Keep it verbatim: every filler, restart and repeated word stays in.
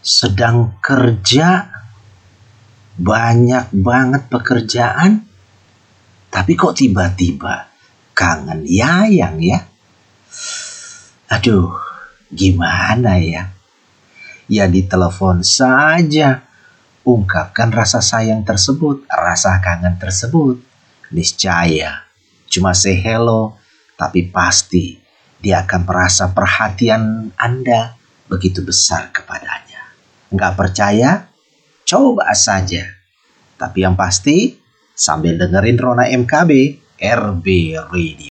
sedang kerja, banyak banget pekerjaan, tapi kok tiba-tiba kangen Yayang ya? Aduh, gimana ya? Ya ditelepon saja, ungkapkan rasa sayang tersebut, rasa kangen tersebut. Niscaya, cuma say hello, tapi pasti dia akan merasa perhatian Anda begitu besar kepadanya. Nggak percaya? Coba saja. Tapi yang pasti, sambil dengerin Rona M K B, R B Radio.